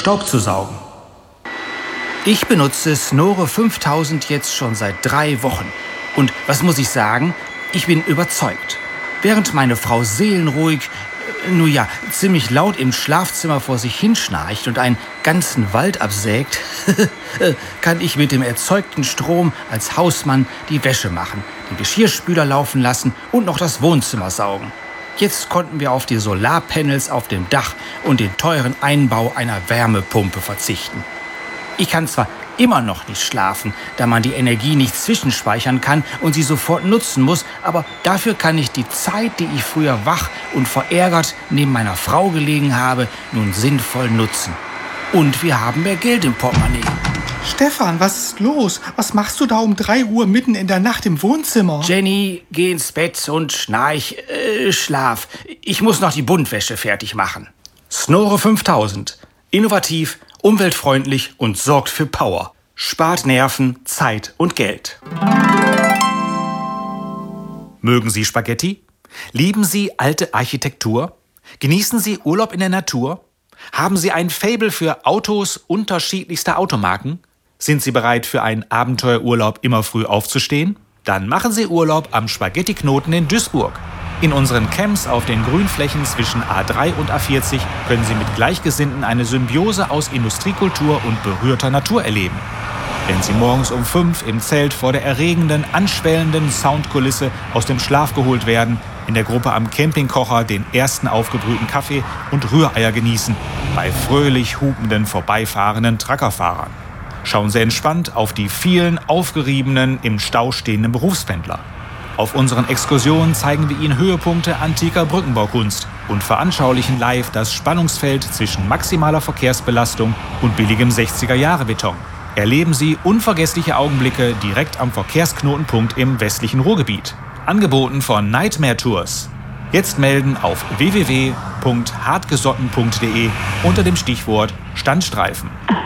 Staub zu saugen. Ich benutze Snore 5000 jetzt schon seit 3 Wochen. Und was muss ich sagen? Ich bin überzeugt. Während meine Frau seelenruhig, ziemlich laut im Schlafzimmer vor sich hinschnarcht und einen ganzen Wald absägt, kann ich mit dem erzeugten Strom als Hausmann die Wäsche machen, den Geschirrspüler laufen lassen und noch das Wohnzimmer saugen. Jetzt konnten wir auf die Solarpanels auf dem Dach und den teuren Einbau einer Wärmepumpe verzichten. Ich kann zwar immer noch nicht schlafen, da man die Energie nicht zwischenspeichern kann und sie sofort nutzen muss, aber dafür kann ich die Zeit, die ich früher wach und verärgert neben meiner Frau gelegen habe, nun sinnvoll nutzen. Und wir haben mehr Geld im Portemonnaie. Stefan, was ist los? Was machst du da um 3 Uhr mitten in der Nacht im Wohnzimmer? Jenny, geh ins Bett und schlaf. Ich muss noch die Buntwäsche fertig machen. Snore 5000. Innovativ, umweltfreundlich und sorgt für Power. Spart Nerven, Zeit und Geld. Mögen Sie Spaghetti? Lieben Sie alte Architektur? Genießen Sie Urlaub in der Natur? Haben Sie ein Faible für Autos unterschiedlichster Automarken? Sind Sie bereit, für einen Abenteuerurlaub immer früh aufzustehen? Dann machen Sie Urlaub am Spaghetti-Knoten in Duisburg. In unseren Camps auf den Grünflächen zwischen A3 und A40 können Sie mit Gleichgesinnten eine Symbiose aus Industriekultur und berührter Natur erleben. Wenn Sie morgens um 5 im Zelt vor der erregenden, anschwellenden Soundkulisse aus dem Schlaf geholt werden, in der Gruppe am Campingkocher den ersten aufgebrühten Kaffee und Rühreier genießen, bei fröhlich hupenden, vorbeifahrenden Truckerfahrern. Schauen Sie entspannt auf die vielen aufgeriebenen, im Stau stehenden Berufspendler. Auf unseren Exkursionen zeigen wir Ihnen Höhepunkte antiker Brückenbaukunst und veranschaulichen live das Spannungsfeld zwischen maximaler Verkehrsbelastung und billigem 60er-Jahre-Beton. Erleben Sie unvergessliche Augenblicke direkt am Verkehrsknotenpunkt im westlichen Ruhrgebiet. Angeboten von Nightmare Tours. Jetzt melden auf www.hartgesotten.de unter dem Stichwort Standstreifen.